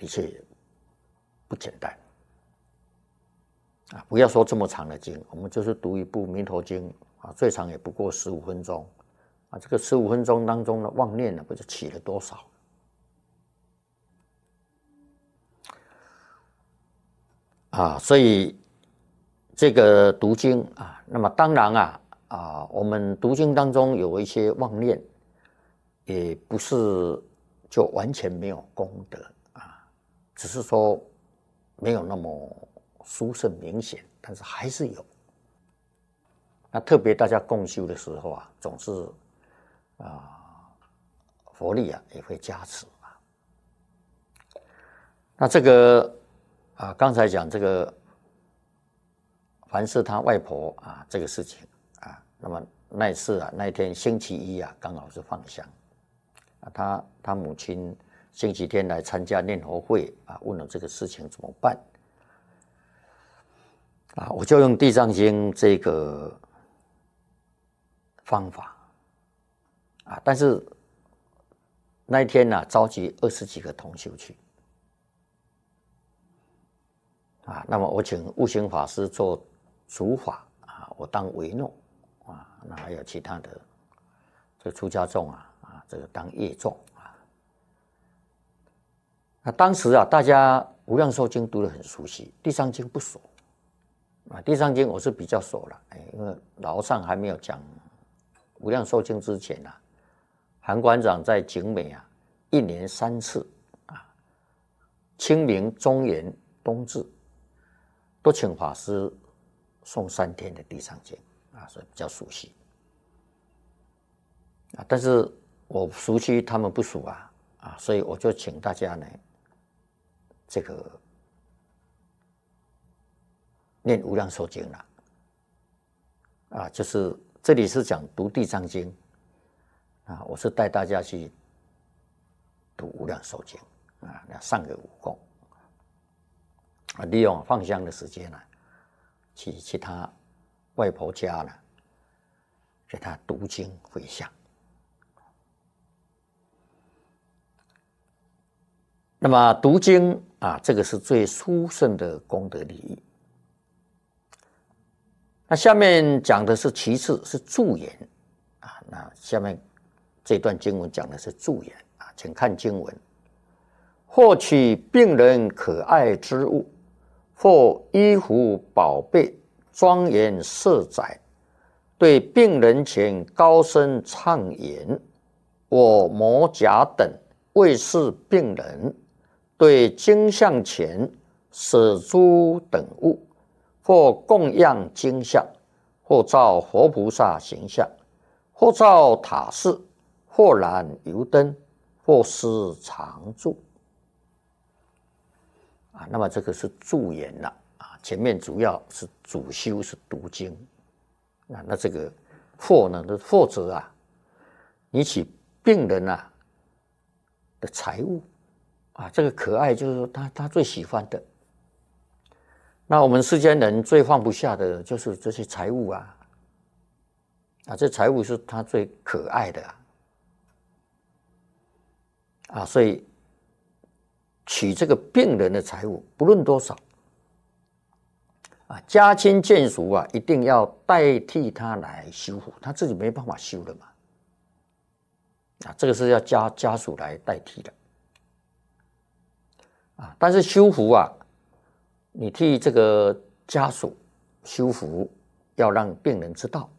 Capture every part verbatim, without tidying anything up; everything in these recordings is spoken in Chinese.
的确不简单啊！不要说这么长的经，我们就是读一部《弥陀经》啊，最长也不过十五分钟啊。这个十五分钟当中的妄念呢，不就起了多少？啊，所以这个读经啊，那么当然啊啊，我们读经当中有一些妄念，也不是就完全没有功德啊，只是说没有那么殊胜明显，但是还是有。那特别大家共修的时候啊，总是啊佛力啊也会加持啊。那这个啊，刚才讲这个，凡是他外婆啊这个事情啊，那么那一次啊，那一天星期一啊，刚好是放香啊，他他母亲星期天来参加念佛会啊，问了这个事情怎么办啊，我就用《地藏经》这个方法啊，但是那一天呢、啊，召集二十几个同修去。啊，那么我请悟行法师做主法啊，我当维诺啊，那还有其他的这个出家众啊啊，这个当业众啊。那当时啊，大家《无量寿经》读得很熟悉，《地藏经》不熟啊，《地藏经》我是比较熟了，哎，因为老和尚还没有讲《无量寿经》之前啊，韩馆长在景美啊，一年三次啊，清明、中元、冬至。都请法师诵三天的《地藏经》啊，所以比较熟悉啊。但是我熟悉，他们不熟啊啊，所以我就请大家呢，这个念《无量寿经》了啊，就是这里是讲读《地藏经》啊，我是带大家去读《无量寿经》啊，上个武功。啊，利用放香的时间呢、啊，去去他外婆家呢，给他读经回向。那么读经啊，这个是最殊胜的功德利益。那下面讲的是其次是助言啊，那下面这段经文讲的是助言啊，请看经文：获取病人可爱之物。或衣服宝贝庄严色载，对病人前高声唱言：我摩甲等为是病人，对经像前舍诸等物，或供养经像，或造活菩萨形象，或造塔寺，或燃油灯，或施常住。啊，那么这个是助言了啊，前面主要是主修是读经，啊，那这个或呢，的或者啊，你取病人啊的财物啊，这个可爱就是说他他最喜欢的。那我们世间人最放不下的就是这些财物啊，啊，这财物是他最可爱的啊，啊，所以。取这个病人的财物，不论多少，啊，家亲眷属啊，一定要代替他来修复，他自己没办法修的嘛，啊，这个是要家家属来代替的，啊，但是修复啊，你替这个家属修复，要让病人知道，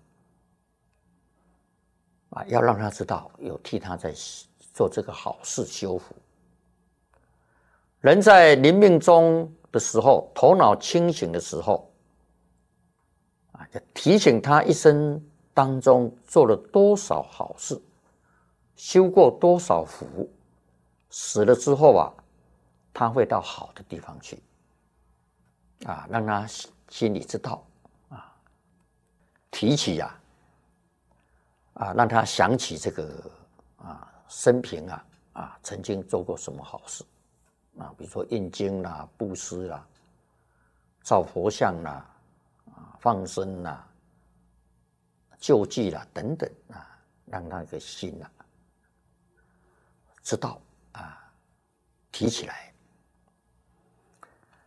啊，要让他知道有替他在做这个好事修复。人在临命终的时候，头脑清醒的时候，啊，就提醒他一生当中做了多少好事，修过多少福，死了之后啊，他会到好的地方去，啊，让他心里知道，啊，提起呀、啊，啊，让他想起这个啊生平啊啊曾经做过什么好事。啊，比如说印经啦、布施啦、造佛像啦、啊放生啦、救济啦等等啊，让那个心啊知道啊提起来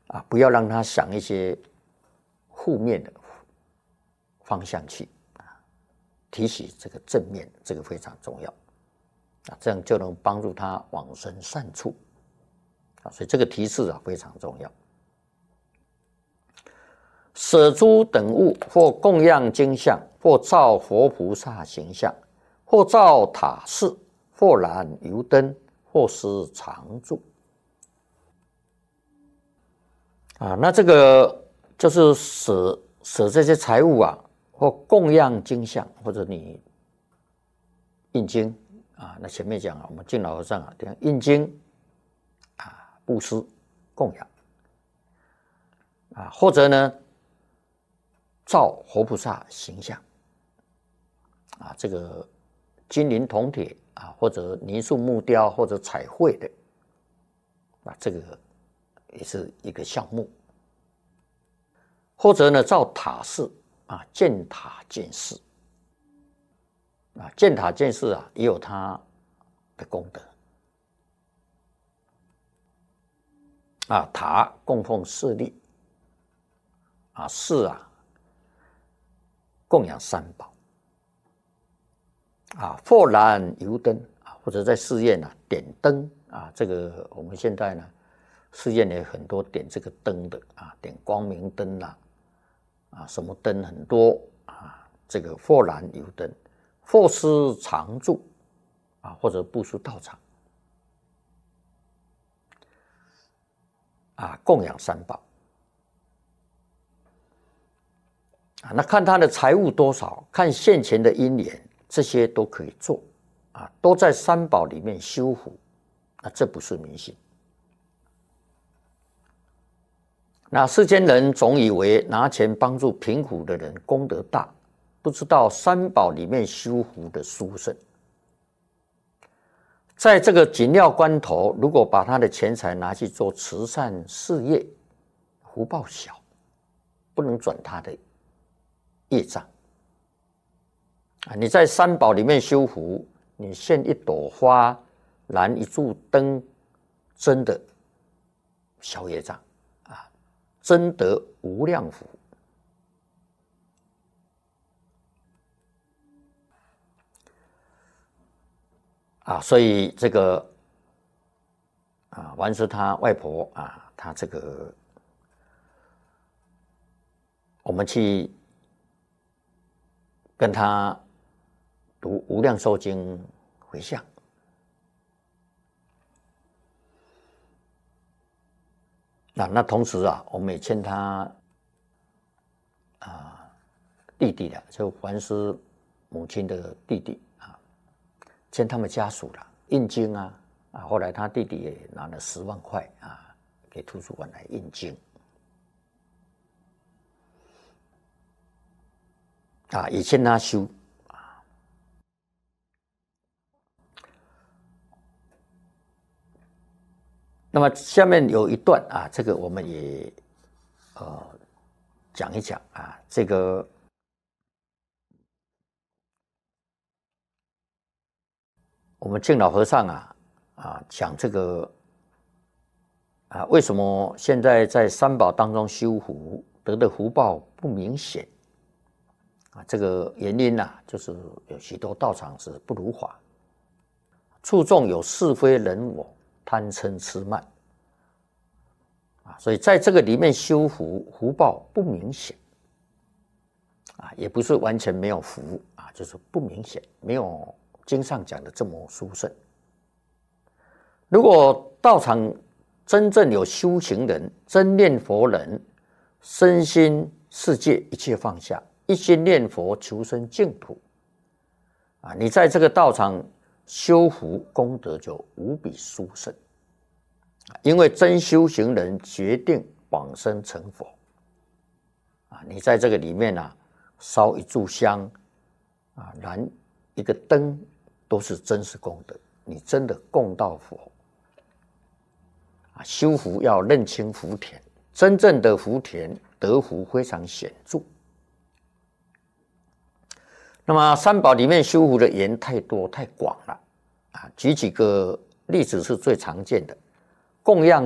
啊，不要让他想一些负面的方向去啊，提起这个正面，这个非常重要啊，这样就能帮助他往生善处啊，所以这个提示啊非常重要。舍诸等物，或供养经像，或造佛菩萨形象，或造塔寺，或燃油灯，或施常住。啊，那这个就是舍舍这些财物啊，或供养经像，或者你印经啊。那前面讲啊，我们敬老和尚啊，这样印经啊，布施供养啊，或者呢，造活菩萨形象啊，这个金银铜铁啊，或者泥塑木雕，或者彩绘的啊，这个也是一个项目。或者呢，造塔寺啊，建塔建寺啊，建塔建寺啊，也有它的功德啊。塔供奉势力啊，寺啊供养三宝啊，或燃油灯啊，或者在寺院啊点灯啊，这个我们现在呢，寺院也很多点这个灯的啊，点光明灯啦、啊，啊，什么灯很多啊，这个或燃油灯，或施常住啊，或者布施道场啊，供养三宝啊，那看他的财物多少，看现前的因缘，这些都可以做啊，都在三宝里面修福，那这不是迷信。那世间人总以为拿钱帮助贫苦的人功德大，不知道三宝里面修福的殊胜。在这个紧要关头，如果把他的钱财拿去做慈善事业，福报小，不能转他的业障啊！你在三宝里面修福，你献一朵花，燃一柱灯，真的消业障啊，真得无量福。啊，所以这个啊，完是他外婆啊，他这个我们去跟他读《无量寿经》回向啊，那同时啊，我们也欠他啊弟弟的，就凡是母亲的弟弟啊，欠他们家属了印经啊啊，后来他弟弟也拿了十万块啊，给图书馆来印经啊，也欠他修啊。那么下面有一段啊，这个我们也呃讲一讲啊，这个我们敬老和尚啊啊讲这个啊，为什么现在在三宝当中修福得的福报不明显啊？这个原因啊，就是有许多道场是不如法，注重有是非人我，贪嗔痴慢啊，所以在这个里面修福福报不明显啊，也不是完全没有福啊，就是不明显，没有经上讲的这么殊胜。如果道场真正有修行人，真念佛人，身心世界一切放下，一心念佛求生净土啊，你在这个道场修福功德就无比殊胜，因为真修行人决定往生成佛啊，你在这个里面啊，烧一炷香啊，燃一个灯，都是真实功德，你真的供到佛啊。修福要认清福田，真正的福田得福非常显著。那么三宝里面修福的缘太多太广了啊，举几个例子是最常见的，供养